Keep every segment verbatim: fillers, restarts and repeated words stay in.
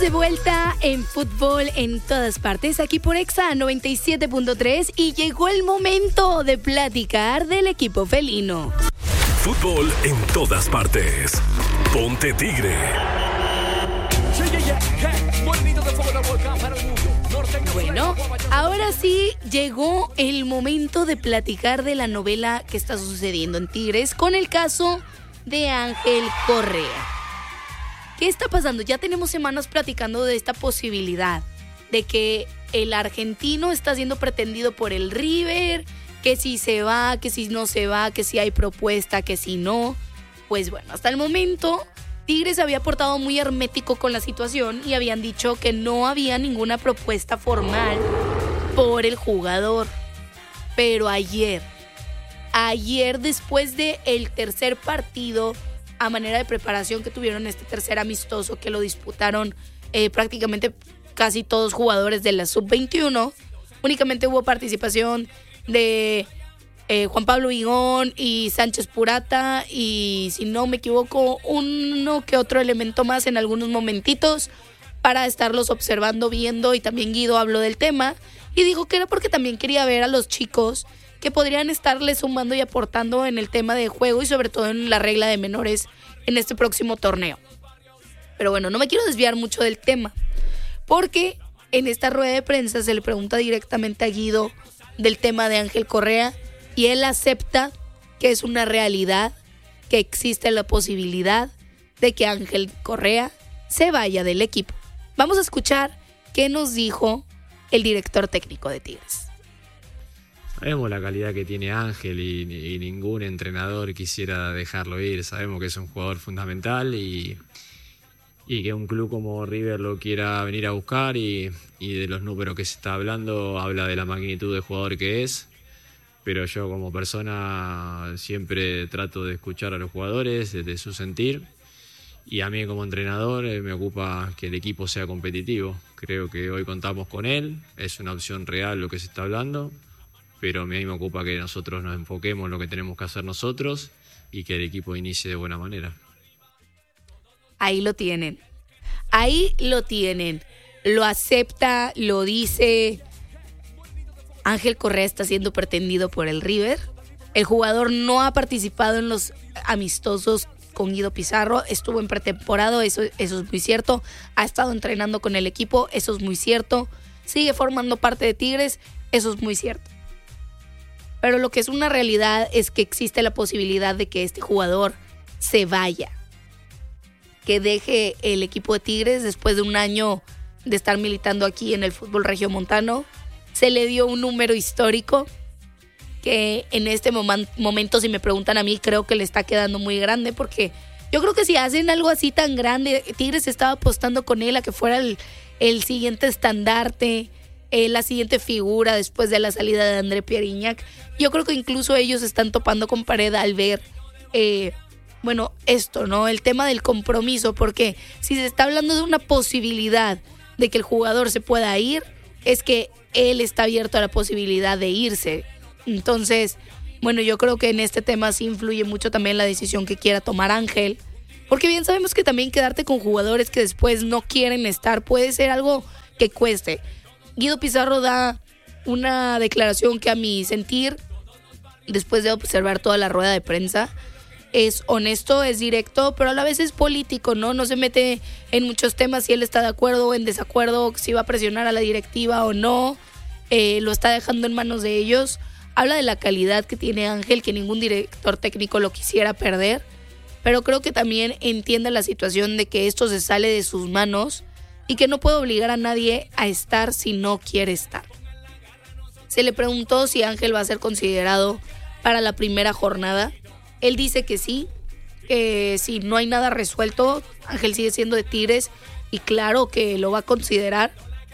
de vuelta en Fútbol en Todas Partes, aquí por Exa noventa y siete punto tres, y llegó el momento de platicar del equipo felino. Fútbol en Todas Partes. Ponte Tigre. Bueno, ahora sí llegó el momento de platicar de la novela que está sucediendo en Tigres con el caso de Ángel Correa. ¿Qué está pasando? Ya tenemos semanas platicando de esta posibilidad de que el argentino está siendo pretendido por el River, que si se va, que si no se va, que si hay propuesta, que si no. Pues bueno, hasta el momento Tigres había portado muy hermético con la situación y habían dicho que no había ninguna propuesta formal por el jugador. Pero ayer, ayer después del tercer partido a manera de preparación que tuvieron, este tercer amistoso que lo disputaron eh, prácticamente casi todos jugadores de la sub veintiuno, únicamente hubo participación de eh, Juan Pablo Vigón y Sánchez Purata y, si no me equivoco, uno que otro elemento más en algunos momentitos para estarlos observando, viendo, y también Guido habló del tema y dijo que era porque también quería ver a los chicos que podrían estarle sumando y aportando en el tema de juego y sobre todo en la regla de menores en este próximo torneo. Pero bueno, no me quiero desviar mucho del tema, porque en esta rueda de prensa se le pregunta directamente a Guido del tema de Ángel Correa y él acepta que es una realidad, que existe la posibilidad de que Ángel Correa se vaya del equipo. Vamos a escuchar qué nos dijo el director técnico de Tigres. Sabemos la calidad que tiene Ángel y, y ningún entrenador quisiera dejarlo ir. Sabemos que es un jugador fundamental y, y que un club como River lo quiera venir a buscar y, y de los números que se está hablando, habla de la magnitud de jugador que es. Pero yo como persona siempre trato de escuchar a los jugadores, de, de su sentir. Y a mí como entrenador eh, me ocupa que el equipo sea competitivo. Creo que hoy contamos con él, es una opción real lo que se está hablando. Pero a mí me ocupa que nosotros nos enfoquemos en lo que tenemos que hacer nosotros y que el equipo inicie de buena manera. Ahí lo tienen, ahí lo tienen, lo acepta, lo dice. Ángel Correa está siendo pretendido por el River. El jugador no ha participado en los amistosos con Guido Pizarro, estuvo en pretemporada, eso, eso es muy cierto. Ha estado entrenando con el equipo, eso es muy cierto. Sigue formando parte de Tigres, eso es muy cierto. Pero lo que es una realidad es que existe la posibilidad de que este jugador se vaya, que deje el equipo de Tigres después de un año de estar militando aquí en el fútbol regiomontano. Se le dio un número histórico que en este mom- momento, si me preguntan a mí, creo que le está quedando muy grande, porque yo creo que si hacen algo así tan grande, Tigres estaba apostando con él a que fuera el, el siguiente estandarte, Eh, la siguiente figura después de la salida de André Pierre Gignac. Yo creo que incluso ellos están topando con pared al ver, eh, bueno, esto, ¿no? El tema del compromiso, porque si se está hablando de una posibilidad de que el jugador se pueda ir, es que él está abierto a la posibilidad de irse. Entonces, bueno, yo creo que en este tema sí influye mucho también la decisión que quiera tomar Ángel, porque bien sabemos que también quedarte con jugadores que después no quieren estar puede ser algo que cueste. Guido Pizarro da una declaración que a mi sentir, después de observar toda la rueda de prensa, es honesto, es directo, pero a la vez es político, ¿no? No se mete en muchos temas si él está de acuerdo o en desacuerdo, si va a presionar a la directiva o no, eh, lo está dejando en manos de ellos. Habla de la calidad que tiene Ángel, que ningún director técnico lo quisiera perder, pero creo que también entiende la situación de que esto se sale de sus manos y que no puede obligar a nadie a estar si no quiere estar. Se le preguntó si Ángel va a ser considerado para la primera jornada. Él dice que sí, que si no hay nada resuelto, Ángel sigue siendo de Tigres y claro que lo va a considerar.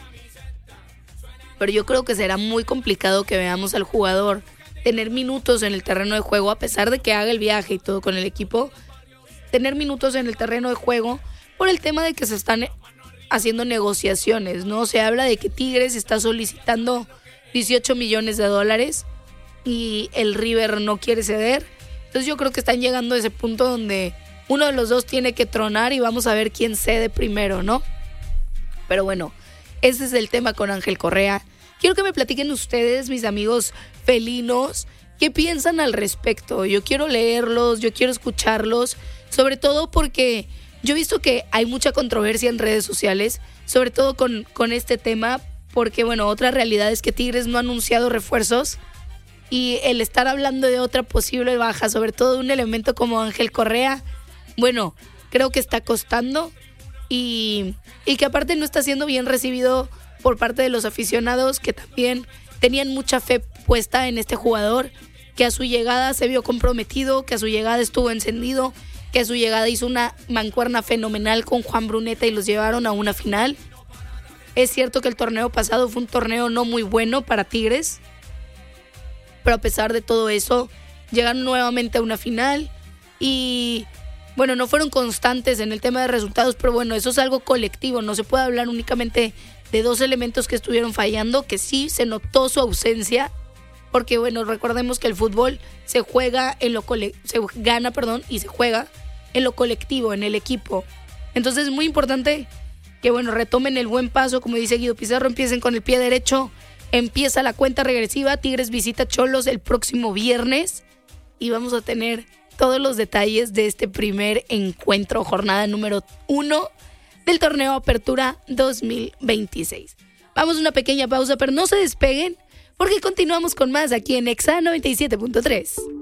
Pero yo creo que será muy complicado que veamos al jugador tener minutos en el terreno de juego, a pesar de que haga el viaje y todo con el equipo, tener minutos en el terreno de juego por el tema de que se están haciendo negociaciones, ¿no? Se habla de que Tigres está solicitando dieciocho millones de dólares y el River no quiere ceder. Entonces yo creo que están llegando a ese punto donde uno de los dos tiene que tronar y vamos a ver quién cede primero, ¿no? Pero bueno, ese es el tema con Ángel Correa. Quiero que me platiquen ustedes, mis amigos felinos, qué piensan al respecto. Yo quiero leerlos, yo quiero escucharlos, sobre todo porque yo he visto que hay mucha controversia en redes sociales, sobre todo con, con este tema, porque bueno, otra realidad es que Tigres no ha anunciado refuerzos y el estar hablando de otra posible baja, sobre todo de un elemento como Ángel Correa, bueno, creo que está costando y, y que aparte no está siendo bien recibido por parte de los aficionados, que también tenían mucha fe puesta en este jugador, que a su llegada se vio comprometido, que a su llegada estuvo encendido, que a su llegada hizo una mancuerna fenomenal con Juan Bruneta y los llevaron a una final. Es cierto que el torneo pasado fue un torneo no muy bueno para Tigres, pero a pesar de todo eso, llegaron nuevamente a una final y bueno, no fueron constantes en el tema de resultados, pero bueno, eso es algo colectivo, no se puede hablar únicamente de dos elementos que estuvieron fallando, que sí se notó su ausencia, porque bueno, recordemos que el fútbol se juega en lo cole- se gana, perdón, y se juega en lo colectivo, en el equipo. Entonces es muy importante que bueno, retomen el buen paso, como dice Guido Pizarro, empiecen con el pie derecho, empieza la cuenta regresiva, Tigres visita Xolos el próximo viernes y vamos a tener todos los detalles de este primer encuentro, jornada número uno del torneo Apertura dos mil veintiséis. Vamos a una pequeña pausa, pero no se despeguen porque continuamos con más aquí en Exa noventa y siete punto tres.